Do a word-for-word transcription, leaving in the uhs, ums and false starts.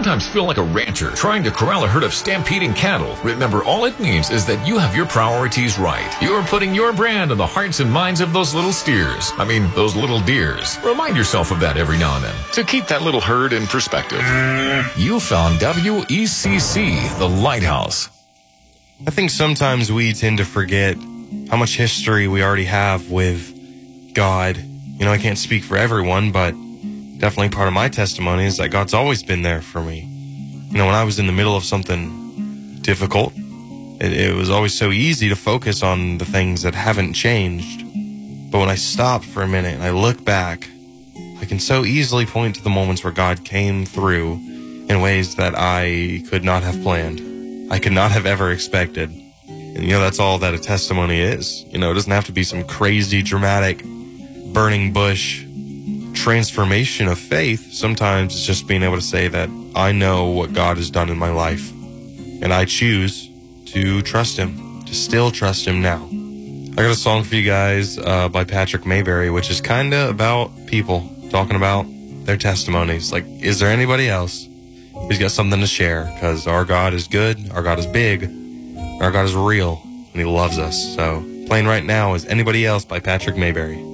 sometimes feel like a rancher trying to corral a herd of stampeding cattle, remember all it means is that you have your priorities right. You're putting your brand on the hearts and minds of those little steers. I mean, those little deers. Remind yourself of that every now and then to keep that little herd in perspective. You found W E C C, the Lighthouse. I think sometimes we tend to forget how much history we already have with God. You know, I can't speak for everyone, but definitely part of my testimony is that God's always been there for me. You know, when I was in the middle of something difficult, it, it was always so easy to focus on the things that haven't changed. But when I stop for a minute and I look back, I can so easily point to the moments where God came through in ways that I could not have planned. I could not have ever expected. And, you know, that's all that a testimony is. You know, it doesn't have to be some crazy, dramatic, burning bush transformation of faith. Sometimes it's just being able to say that I know what God has done in my life, and I choose to trust him, to still trust him now. I got a song for you guys uh, by Patrick Mayberry, which is kind of about people talking about their testimonies. Like, is there anybody else who's got something to share? Because our God is good, our God is big, our God is real, and he loves us. So playing right now is Anybody Else by Patrick Mayberry.